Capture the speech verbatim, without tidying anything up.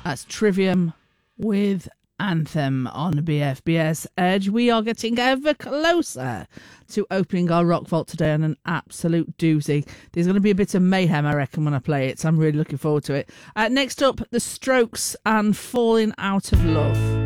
That's Trivium with Anthem on B F B S Edge. We are getting ever closer to opening our Rock Vault today on an absolute doozy. There's going to be a bit of mayhem, I reckon, when I play it, so I'm really looking forward to it. Uh, next up, The Strokes and Falling Out of Love.